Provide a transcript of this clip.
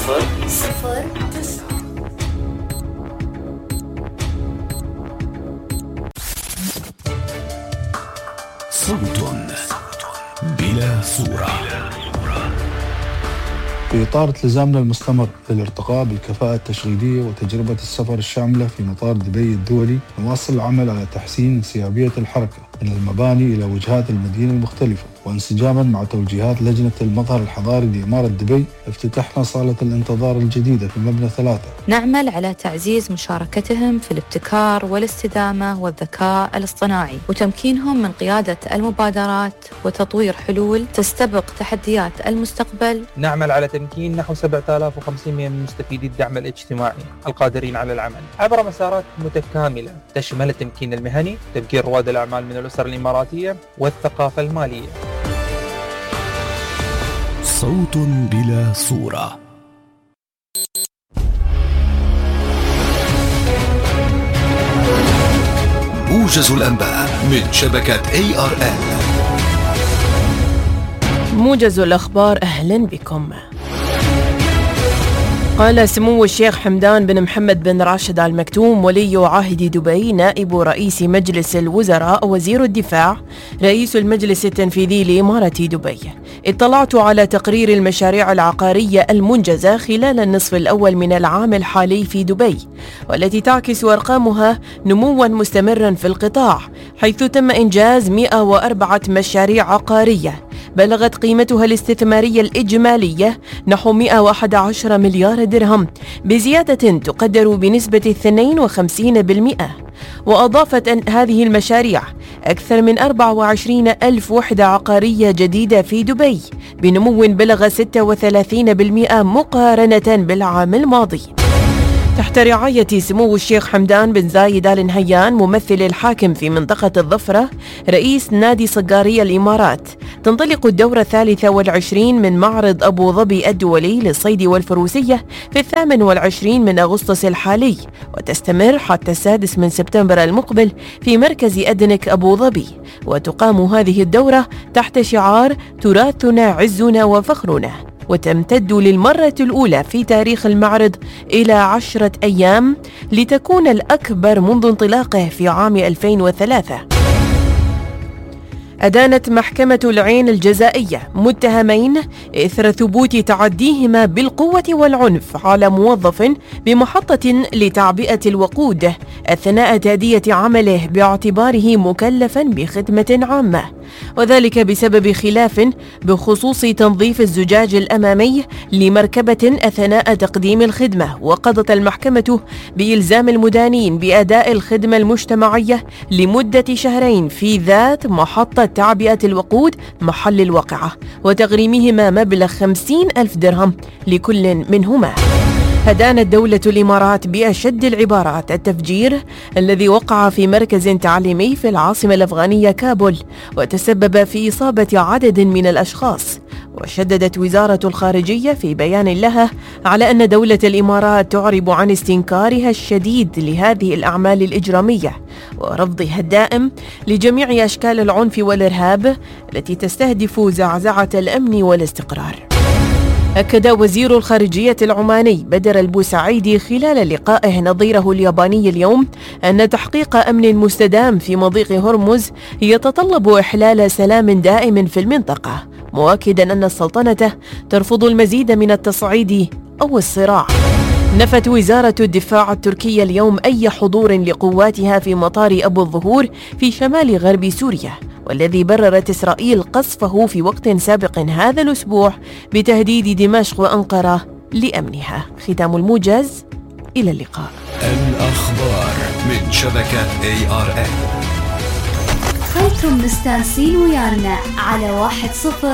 صفر تسعة. صوت بلا صورة. في إطار التزامنا المستمر للارتقاء بالكفاءة التشغيلية وتجربة السفر الشاملة في مطار دبي الدولي، نواصل العمل على تحسين انسيابية الحركة من المباني إلى وجهات المدينة المختلفة، وانسجاما مع توجيهات لجنة المظهر الحضاري لإمارة دبي افتتحنا صالة الانتظار الجديدة في مبنى 3. نعمل على تعزيز مشاركتهم في الابتكار والاستدامة والذكاء الاصطناعي وتمكينهم من قيادة المبادرات وتطوير حلول تستبق تحديات المستقبل. نعمل على تمكين نحو 7500 من مستفيدي الدعم الاجتماعي القادرين على العمل عبر مسارات متكاملة تشمل التمكين المهني، تبكير رواد الأعمال من الأسر الإماراتية والثقافة المالية. صوت بلا صورة. موجز الأنباء من شبكة ARN. موجز الأخبار، أهلا بكم. قال سمو الشيخ حمدان بن محمد بن راشد آل مكتوم ولي عهد دبي نائب رئيس مجلس الوزراء وزير الدفاع رئيس المجلس التنفيذي لإمارة دبي: اطلعت على تقرير المشاريع العقارية المنجزة خلال النصف الأول من العام الحالي في دبي، والتي تعكس أرقامها نموا مستمرا في القطاع، حيث تم إنجاز 104 مشاريع عقارية بلغت قيمتها الاستثمارية الإجمالية نحو 111 مليار درهم، بزيادة تقدر بنسبة 52%. وأضافت أن هذه المشاريع أكثر من 24 ألف وحدة عقارية جديدة في دبي بنمو بلغ 36% مقارنة بالعام الماضي. تحت رعاية سمو الشيخ حمدان بن زايد آل نهيان ممثل الحاكم في منطقة الظفرة رئيس نادي صقارية الإمارات، تنطلق الدورة 23 من معرض أبو ظبي الدولي للصيد والفروسية في 28 من أغسطس الحالي، وتستمر حتى 6 من سبتمبر المقبل في مركز أدنك أبو ظبي. وتقام هذه الدورة تحت شعار تراثنا عزنا وفخرنا، وتمتد للمرة الأولى في تاريخ المعرض إلى 10 أيام لتكون الأكبر منذ انطلاقه في عام 2003. أدانت محكمة العين الجزائية متهمين إثر ثبوت تعديهما بالقوة والعنف على موظف بمحطة لتعبئة الوقود أثناء تأدية عمله باعتباره مكلفا بخدمة عامة، وذلك بسبب خلاف بخصوص تنظيف الزجاج الأمامي لمركبة أثناء تقديم الخدمة. وقضت المحكمة بإلزام المدانين بأداء الخدمة المجتمعية لمدة 2 شهرين في ذات محطة تعبئة الوقود محل الواقعة، وتغريمهما مبلغ 50,000 درهم لكل منهما. أدانت دولة الإمارات بأشد العبارات التفجير الذي وقع في مركز تعليمي في العاصمة الأفغانية كابول وتسبب في إصابة عدد من الأشخاص. وشددت وزارة الخارجية في بيان لها على أن دولة الإمارات تعرب عن استنكارها الشديد لهذه الأعمال الإجرامية ورفضها الدائم لجميع أشكال العنف والإرهاب التي تستهدف زعزعة الأمن والاستقرار. أكد وزير الخارجية العماني بدر البوسعيدي خلال لقائه نظيره الياباني اليوم أن تحقيق أمن مستدام في مضيق هرمز يتطلب إحلال سلام دائم في المنطقة، مؤكدا أن السلطنة ترفض المزيد من التصعيد أو الصراع. نفت وزارة الدفاع التركية اليوم أي حضور لقواتها في مطار أبو الظهور في شمال غرب سوريا، والذي بررت إسرائيل قصفه في وقت سابق هذا الأسبوع بتهديد دمشق وأنقرة لأمنها. ختام الموجز، إلى اللقاء. الأخبار من شبكة ARN. خلكم مستانسين ويانا على 1-0.